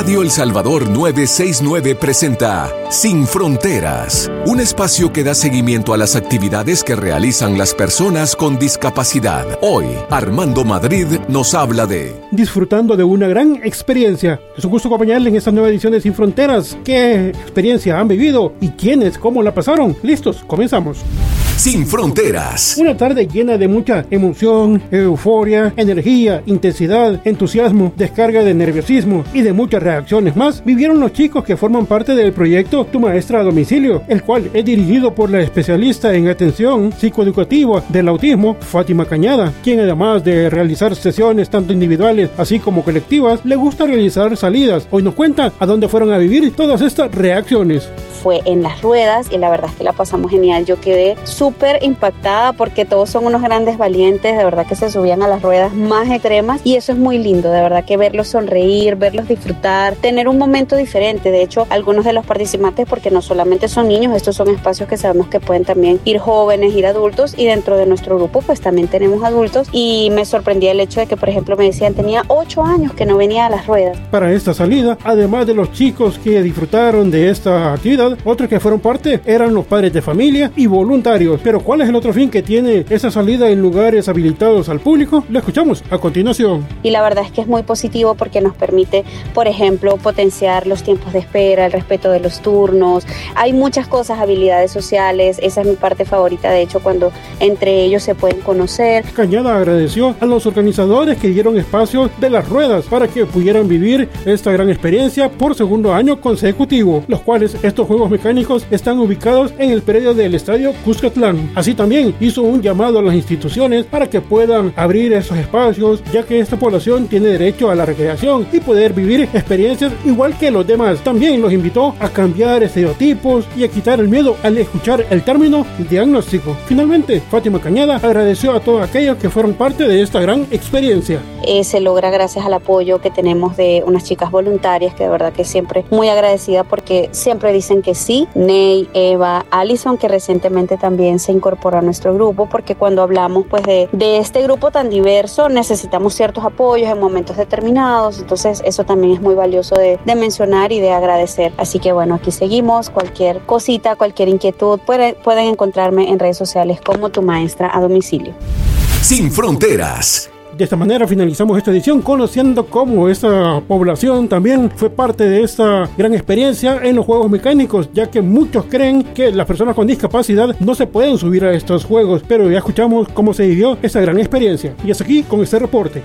Radio El Salvador nueve seis nueve presenta Sin Fronteras, un espacio que da seguimiento a las actividades que realizan las personas con discapacidad. Hoy, Armando Madrid nos habla de... Disfrutando de una gran experiencia. Es un gusto acompañarles en esta nueva edición de Sin Fronteras. ¿Qué experiencia han vivido y quiénes, cómo la pasaron? Listos, comenzamos. Sin Fronteras. Una tarde llena de mucha emoción, euforia, energía, intensidad, entusiasmo, descarga de nerviosismo y de muchas reacciones más vivieron los chicos que forman parte del proyecto Tu Maestra a Domicilio, el cual es dirigido por la especialista en atención psicoeducativa del autismo, Fátima Cañada, quien además de realizar sesiones tanto individuales así como colectivas, le gusta realizar salidas. Hoy nos cuenta a dónde fueron a vivir todas estas reacciones. Fue en Las Ruedas y la verdad es que la pasamos genial. Yo quedé súper impactada porque todos son unos grandes valientes, de verdad que se subían a las ruedas más extremas y eso es muy lindo, de verdad que verlos sonreír, verlos disfrutar, tener un momento diferente. De hecho, algunos de los participantes, porque no solamente son niños, estos son espacios que sabemos que pueden también ir jóvenes, ir adultos, y dentro de nuestro grupo pues también tenemos adultos, y me sorprendía el hecho de que, por ejemplo, me decían tenía ocho años que no venía a Las Ruedas. Para esta salida, además de los chicos que disfrutaron de esta actividad, otros que fueron parte eran los padres de familia y voluntarios. Pero ¿cuál es el otro fin que tiene esa salida en lugares habilitados al público? Lo escuchamos a continuación. Y la verdad es que es muy positivo porque nos permite, por ejemplo, potenciar los tiempos de espera, el respeto de los turnos. Hay muchas cosas, habilidades sociales, esa es mi parte favorita, de hecho, cuando entre ellos se pueden conocer. Cañada agradeció a los organizadores que dieron espacios de Las Ruedas para que pudieran vivir esta gran experiencia por segundo año consecutivo, los cuales estos juegos mecánicos están ubicados en el predio del estadio Cuscatlán. Así también hizo un llamado a las instituciones para que puedan abrir esos espacios, ya que esta población tiene derecho a la recreación y poder vivir experiencias igual que los demás. También los invitó a cambiar estereotipos y a quitar el miedo al escuchar el término diagnóstico. Finalmente, Fátima Cañada agradeció a todos aquellos que fueron parte de esta gran experiencia. Eh, se logra gracias al apoyo que tenemos de unas chicas voluntarias, que de verdad que siempre muy agradecida porque siempre dicen que sí. Ney, Eva, Alison, que recientemente también se incorporó a nuestro grupo, porque cuando hablamos pues de, de este grupo tan diverso necesitamos ciertos apoyos en momentos determinados, entonces eso también es muy valioso de, de mencionar y de agradecer. Así que bueno, aquí seguimos. Cualquier cosita, cualquier inquietud, puede, pueden encontrarme en redes sociales como Tu Maestra a Domicilio. Sin Fronteras. De esta manera finalizamos esta edición conociendo cómo esta población también fue parte de esta gran experiencia en los juegos mecánicos, ya que muchos creen que las personas con discapacidad no se pueden subir a estos juegos, pero ya escuchamos cómo se vivió esta gran experiencia. Y hasta aquí con este reporte.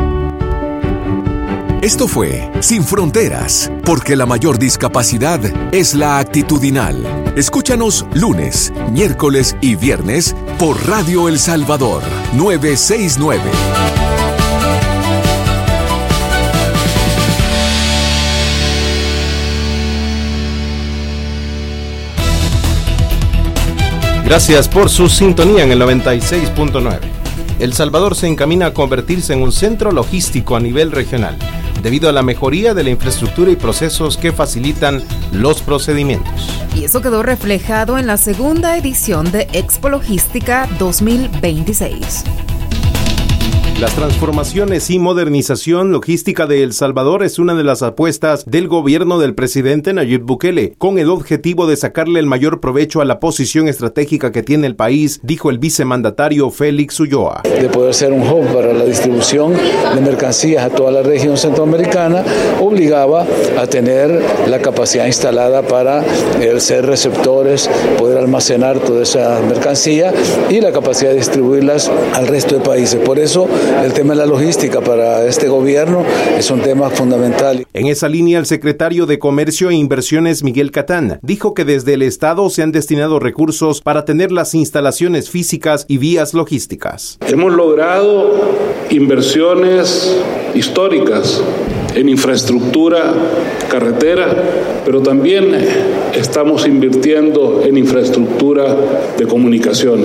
Esto fue Sin Fronteras, porque la mayor discapacidad es la actitudinal. Escúchanos lunes, miércoles y viernes por Radio El Salvador nueve seis nueve. Gracias por su sintonía en el noventa y seis punto nueve. El Salvador se encamina a convertirse en un centro logístico a nivel regional, debido a la mejoría de la infraestructura y procesos que facilitan los procedimientos. Y eso quedó reflejado en la segunda edición de Expo Logística dos mil veintiséis. Las transformaciones y modernización logística de El Salvador es una de las apuestas del gobierno del presidente Nayib Bukele, con el objetivo de sacarle el mayor provecho a la posición estratégica que tiene el país, dijo el vicemandatario Félix Ulloa. De poder ser un hub para la distribución de mercancías a toda la región centroamericana, obligaba a tener la capacidad instalada para el ser receptores, poder almacenar toda esa mercancía y la capacidad de distribuirlas al resto de países. Por eso, el tema de la logística para este gobierno es un tema fundamental. En esa línea, el secretario de Comercio e Inversiones, Miguel Catán, dijo que desde el Estado se han destinado recursos para tener las instalaciones físicas y vías logísticas. Hemos logrado inversiones históricas en infraestructura carretera, pero también estamos invirtiendo en infraestructura de comunicaciones.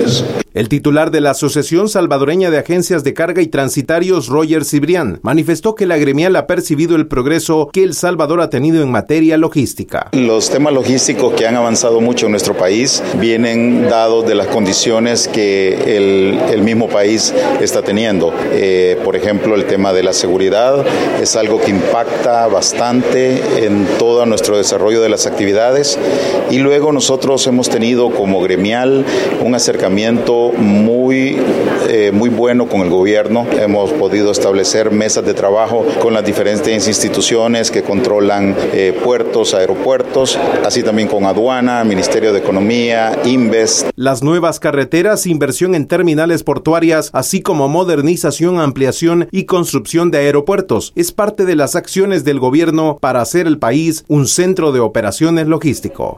El titular de la Asociación Salvadoreña de Agencias de Carga y Transitarios, Roger Cibrián, manifestó que la gremial ha percibido el progreso que El Salvador ha tenido en materia logística. Los temas logísticos que han avanzado mucho en nuestro país vienen dados de las condiciones que el, el mismo país está teniendo. Eh, por ejemplo, el tema de la seguridad es algo que impacta bastante en todo nuestro desarrollo de las actividades, y luego nosotros hemos tenido como gremial un acercamiento muy, eh, muy bueno con el gobierno. Hemos podido establecer mesas de trabajo con las diferentes instituciones que controlan eh, puertos, aeropuertos, así también con aduana, Ministerio de Economía, Inves. Las nuevas carreteras, inversión en terminales portuarias, así como modernización, ampliación y construcción de aeropuertos, es parte de las acciones del gobierno para hacer el país un centro de operaciones logístico.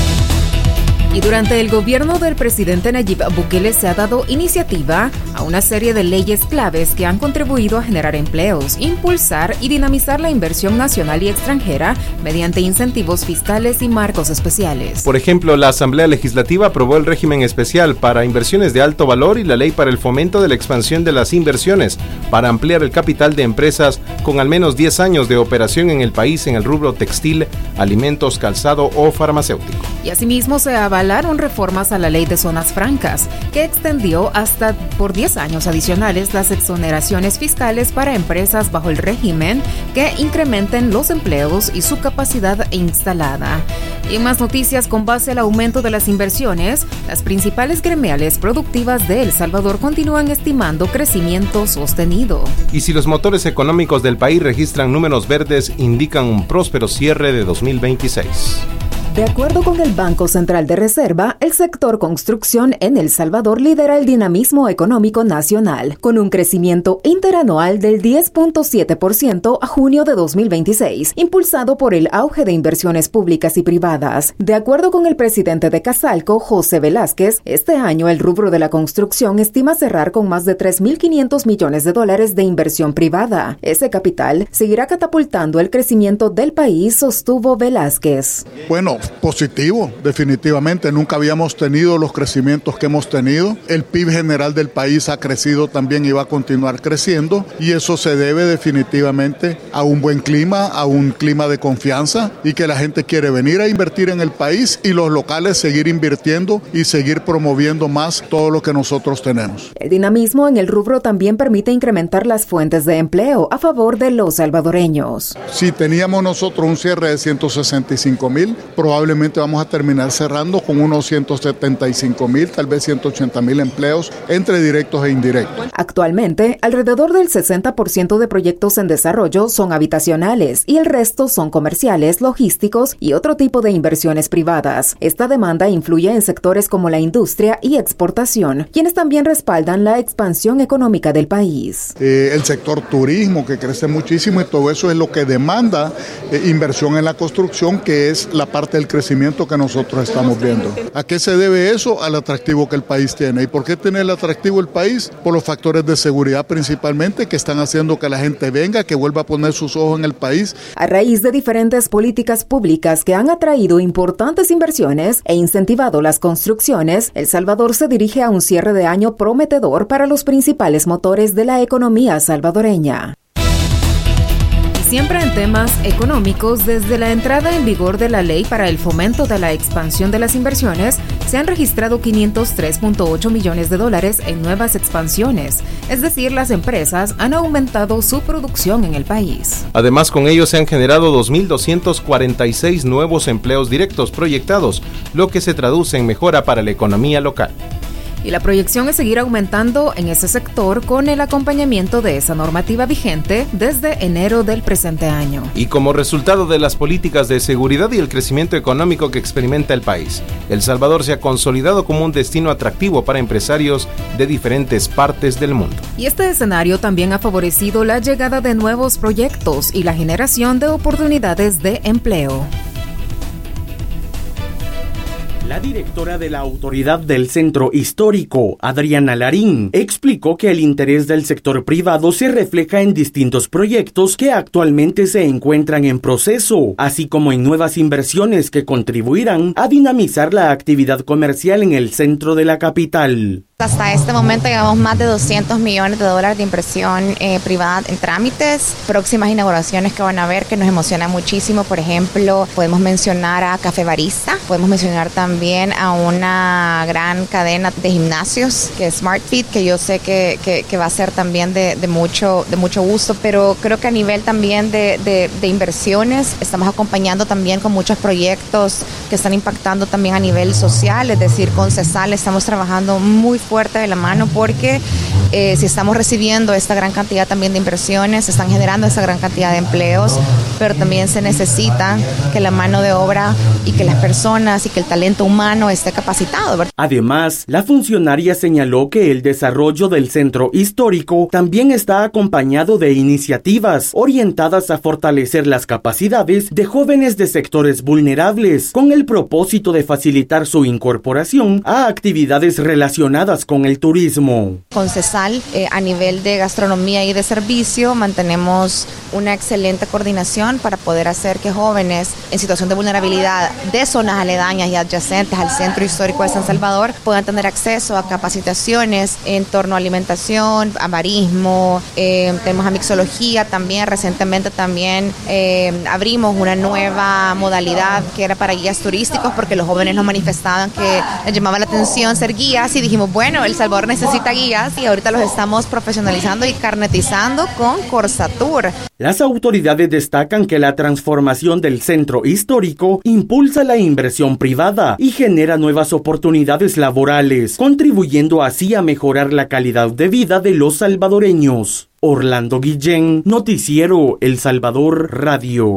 Y durante el gobierno del presidente Nayib Bukele se ha dado iniciativa a una serie de leyes claves que han contribuido a generar empleos, impulsar y dinamizar la inversión nacional y extranjera mediante incentivos fiscales y marcos especiales. Por ejemplo, la Asamblea Legislativa aprobó el régimen especial para inversiones de alto valor y la ley para el fomento de la expansión de las inversiones para ampliar el capital de empresas con al menos diez años de operación en el país en el rubro textil, alimentos, calzado o farmacéutico. Y asimismo se avalaron reformas a la ley de zonas francas, que extendió hasta por diez años adicionales las exoneraciones fiscales para empresas bajo el régimen que incrementen los empleos y su capacidad instalada. Y en más noticias, con base al aumento de las inversiones, las principales gremiales productivas de El Salvador continúan estimando crecimiento sostenido. Y si los motores económicos del país registran números verdes, indican un próspero cierre de dos mil veintiséis. De acuerdo con el Banco Central de Reserva, el sector construcción en El Salvador lidera el dinamismo económico nacional, con un crecimiento interanual del diez punto siete por ciento a junio de dos mil veintiséis, impulsado por el auge de inversiones públicas y privadas. De acuerdo con el presidente de Casalco, José Velázquez, este año el rubro de la construcción estima cerrar con más de tres mil quinientos millones de dólares de inversión privada. Ese capital seguirá catapultando el crecimiento del país, sostuvo Velázquez. Bueno, positivo, definitivamente. Nunca habíamos tenido los crecimientos que hemos tenido. El P I B general del país ha crecido también y va a continuar creciendo, y eso se debe definitivamente a un buen clima, a un clima de confianza, y que la gente quiere venir a invertir en el país y los locales seguir invirtiendo y seguir promoviendo más todo lo que nosotros tenemos. El dinamismo en el rubro también permite incrementar las fuentes de empleo a favor de los salvadoreños. Si teníamos nosotros un cierre de ciento sesenta y cinco mil, probablemente vamos a terminar cerrando con unos ciento setenta y cinco mil, tal vez ciento ochenta mil empleos entre directos e indirectos. Actualmente, alrededor del sesenta por ciento de proyectos en desarrollo son habitacionales y el resto son comerciales, logísticos y otro tipo de inversiones privadas. Esta demanda influye en sectores como la industria y exportación, quienes también respaldan la expansión económica del país. Eh, el sector turismo, que crece muchísimo, y todo eso es lo que demanda eh, inversión en la construcción, que es la parte del crecimiento que nosotros estamos viendo. ¿A qué se debe eso? Al atractivo que el país tiene. ¿Y por qué tiene el atractivo el país? Por los factores de seguridad principalmente, que están haciendo que la gente venga, que vuelva a poner sus ojos en el país. A raíz de diferentes políticas públicas que han atraído importantes inversiones e incentivado las construcciones, El Salvador se dirige a un cierre de año prometedor para los principales motores de la economía salvadoreña. Siempre en temas económicos, desde la entrada en vigor de la ley para el fomento de la expansión de las inversiones, se han registrado quinientos tres punto ocho millones de dólares en nuevas expansiones, es decir, las empresas han aumentado su producción en el país. Además, con ello se han generado dos mil doscientos cuarenta y seis nuevos empleos directos proyectados, lo que se traduce en mejora para la economía local. Y la proyección es seguir aumentando en ese sector con el acompañamiento de esa normativa vigente desde enero del presente año. Y como resultado de las políticas de seguridad y el crecimiento económico que experimenta el país, El Salvador se ha consolidado como un destino atractivo para empresarios de diferentes partes del mundo. Y este escenario también ha favorecido la llegada de nuevos proyectos y la generación de oportunidades de empleo. La directora de la autoridad del centro histórico, Adriana Larín, explicó que el interés del sector privado se refleja en distintos proyectos que actualmente se encuentran en proceso, así como en nuevas inversiones que contribuirán a dinamizar la actividad comercial en el centro de la capital. Hasta este momento llevamos más de doscientos millones de dólares de inversión eh, privada en trámites. Próximas inauguraciones que van a haber que nos emocionan muchísimo. Por ejemplo, podemos mencionar a Café Barista, podemos mencionar también a una gran cadena de gimnasios que es SmartFit, que yo sé que, que, que va a ser también de, de, mucho, de mucho gusto, pero creo que a nivel también de, de, de inversiones estamos acompañando también con muchos proyectos que están impactando también a nivel social, es decir, con CESAL estamos trabajando muy fuerte de la mano porque eh, si estamos recibiendo esta gran cantidad también de inversiones, se están generando esta gran cantidad de empleos, pero también se necesita que la mano de obra y que las personas y que el talento humano esté capacitado, ¿verdad? Además, la funcionaria señaló que el desarrollo del centro histórico también está acompañado de iniciativas orientadas a fortalecer las capacidades de jóvenes de sectores vulnerables, con el propósito de facilitar su incorporación a actividades relacionadas con el turismo. Con CESAL, eh, a nivel de gastronomía y de servicio, mantenemos una excelente coordinación para poder hacer que jóvenes en situación de vulnerabilidad de zonas aledañas y adyacentes al Centro Histórico de San Salvador puedan tener acceso a capacitaciones en torno a alimentación, a barismo, eh, tenemos a mixología también. Recientemente también eh, abrimos una nueva modalidad que era para guías turísticos porque los jóvenes nos manifestaban que les llamaba la atención ser guías y dijimos, bueno, El Salvador necesita guías y ahorita los estamos profesionalizando y carnetizando con Corsatur. Las autoridades destacan que la transformación del centro histórico impulsa la inversión privada y genera nuevas oportunidades laborales, contribuyendo así a mejorar la calidad de vida de los salvadoreños. Orlando Guillén, Noticiero El Salvador Radio.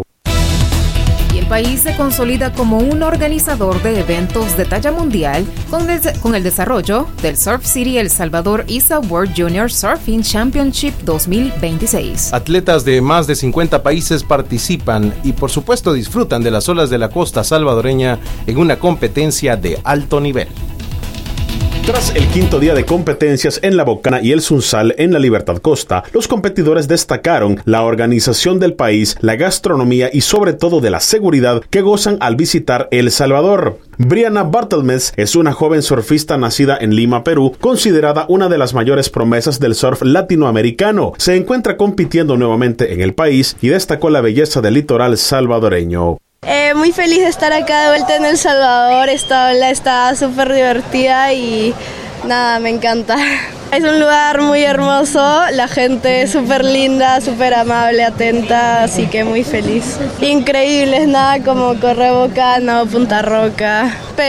El país se consolida como un organizador de eventos de talla mundial con el, con el desarrollo del Surf City El Salvador I S A World Junior Surfing Championship dos mil veintiséis. Atletas de más de cincuenta países participan y por supuesto disfrutan de las olas de la costa salvadoreña en una competencia de alto nivel. Tras el quinto día de competencias en La Bocana y el Sunsal en la Libertad Costa, los competidores destacaron la organización del país, la gastronomía y sobre todo de la seguridad que gozan al visitar El Salvador. Brianna Bartelmes es una joven surfista nacida en Lima, Perú, considerada una de las mayores promesas del surf latinoamericano. Se encuentra compitiendo nuevamente en el país y destacó la belleza del litoral salvadoreño. Eh, muy feliz de estar acá de vuelta en El Salvador. Esta ola está súper divertida y nada, me encanta. Es un lugar muy hermoso, la gente es súper linda, súper amable, atenta, así que muy feliz. Increíble, es nada como Corre Bocana o Punta Roca.